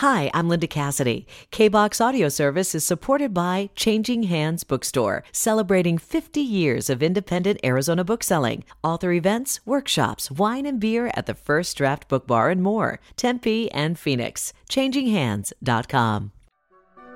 Hi, I'm Linda Cassidy. K-Box Audio Service is supported by Changing Hands Bookstore, celebrating 50 years of independent Arizona bookselling. Author events, workshops, wine and beer at the First Draft Book Bar and more. Tempe and Phoenix. ChangingHands.com.